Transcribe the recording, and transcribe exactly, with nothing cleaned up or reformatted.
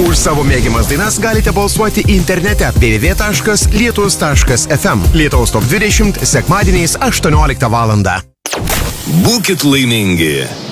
Už savo mėgiamas dainas galite balsuoti internete w w w taškas lietus taškas f m. Lietuvos top dvidešimt sekmadieniais aštuonioliktą valandą. Būkit laimingi.